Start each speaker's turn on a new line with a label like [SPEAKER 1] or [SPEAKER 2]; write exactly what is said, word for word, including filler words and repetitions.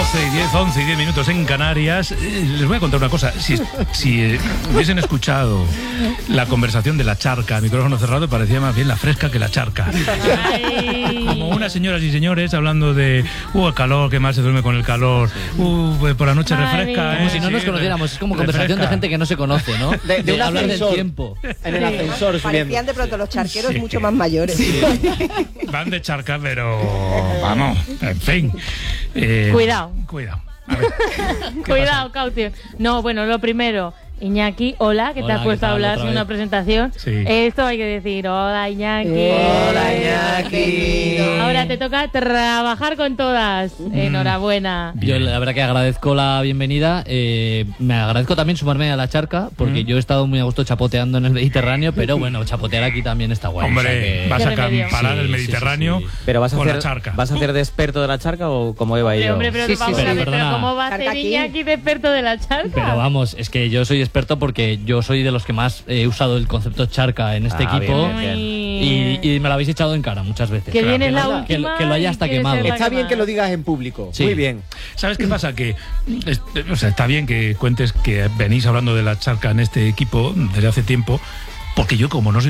[SPEAKER 1] doce y diez, once y diez minutos en Canarias. Eh, les voy a contar una cosa. Si, si eh, hubiesen escuchado la conversación de la charca a micrófono cerrado, parecía más bien la fresca que la charca.
[SPEAKER 2] Ay.
[SPEAKER 1] Como unas señoras y señores hablando de uh, el calor, que mal se duerme con el calor, uh, por la noche
[SPEAKER 2] Madre
[SPEAKER 1] refresca.
[SPEAKER 2] mía.
[SPEAKER 1] Eh,
[SPEAKER 3] Como si no
[SPEAKER 1] sí,
[SPEAKER 3] nos conociéramos, es como conversación
[SPEAKER 1] refresca.
[SPEAKER 3] de gente que no se conoce, ¿no?
[SPEAKER 4] De, de un
[SPEAKER 3] hablar del
[SPEAKER 4] ascensor.
[SPEAKER 3] tiempo.
[SPEAKER 4] En el ascensor subiendo.
[SPEAKER 5] Parecían de pronto los charqueros
[SPEAKER 1] Sí.
[SPEAKER 5] mucho más mayores.
[SPEAKER 1] Van de charca, pero vamos, en fin. Eh,
[SPEAKER 2] Cuidado.
[SPEAKER 1] Cuidado. A ver, ¿qué
[SPEAKER 2] Cuidado, caution. No, bueno, lo primero, Iñaki, hola, que te
[SPEAKER 3] Hola,
[SPEAKER 2] has
[SPEAKER 3] ¿qué
[SPEAKER 2] puesto a
[SPEAKER 3] tal?
[SPEAKER 2] hablar
[SPEAKER 3] Otra
[SPEAKER 2] sin
[SPEAKER 3] vez.
[SPEAKER 2] una presentación.
[SPEAKER 1] Sí.
[SPEAKER 2] Esto hay que decir, hola Iñaki.
[SPEAKER 4] Hola, Iñaki.
[SPEAKER 2] Ahora te toca trabajar con todas. Enhorabuena.
[SPEAKER 3] Yo la verdad que agradezco la bienvenida. eh, me agradezco también sumarme a la charca, porque
[SPEAKER 1] Mm.
[SPEAKER 3] yo he estado muy a gusto chapoteando en el Mediterráneo, pero bueno, chapotear aquí también está guay.
[SPEAKER 1] Hombre,
[SPEAKER 3] o sea que-
[SPEAKER 1] vas a
[SPEAKER 2] Qué remedio.
[SPEAKER 1] parar
[SPEAKER 3] Sí,
[SPEAKER 1] el
[SPEAKER 3] sí,
[SPEAKER 1] Mediterráneo
[SPEAKER 3] sí, sí.
[SPEAKER 4] Pero vas a
[SPEAKER 1] con
[SPEAKER 4] hacer,
[SPEAKER 1] la charca.
[SPEAKER 4] ¿vas a hacer de experto de la charca o cómo iba
[SPEAKER 2] Hombre,
[SPEAKER 4] yo?
[SPEAKER 2] hombre, pero
[SPEAKER 3] Sí, sí,
[SPEAKER 2] vamos
[SPEAKER 3] pero
[SPEAKER 2] a ver, pero
[SPEAKER 3] perdona.
[SPEAKER 2] ¿cómo va a
[SPEAKER 5] Charca
[SPEAKER 2] ser
[SPEAKER 5] aquí.
[SPEAKER 2] Iñaki de experto de la charca?
[SPEAKER 3] Pero vamos, es que yo soy experto porque yo soy de los que más he usado el concepto charca en este
[SPEAKER 4] Ah,
[SPEAKER 3] equipo.
[SPEAKER 4] bien, bien,
[SPEAKER 3] Y, y me lo habéis echado en cara muchas veces.
[SPEAKER 2] Que viene la
[SPEAKER 3] que, lo-
[SPEAKER 2] última.
[SPEAKER 3] que lo haya hasta
[SPEAKER 2] y quieres
[SPEAKER 3] quemado.
[SPEAKER 2] ser la
[SPEAKER 4] Está bien
[SPEAKER 2] más.
[SPEAKER 4] que lo digas en público.
[SPEAKER 3] Sí.
[SPEAKER 4] Muy bien.
[SPEAKER 1] ¿Sabes qué pasa? Que es- o sea, está bien que cuentes que venís hablando de la charca en este equipo desde hace tiempo, porque yo como no soy